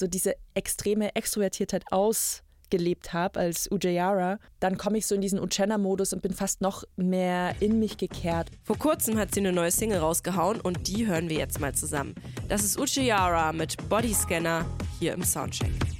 so diese extreme Extrovertiertheit ausgelebt habe als Ujayara, dann komme ich so in diesen Uchenna-Modus und bin fast noch mehr in mich gekehrt. Vor kurzem hat sie eine neue Single rausgehauen und die hören wir jetzt mal zusammen. Das ist Ujayara mit Bodyscanner hier im Soundcheck.